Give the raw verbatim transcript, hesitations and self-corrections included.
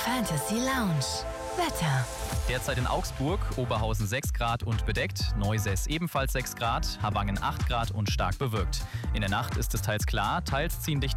Fantasy Lounge. Wetter. Derzeit in Augsburg, Oberhausen sechs Grad und bedeckt, Neusäß ebenfalls sechs Grad, Havangen acht Grad und stark bewölkt. In der Nacht ist es teils klar, teils ziehen dichte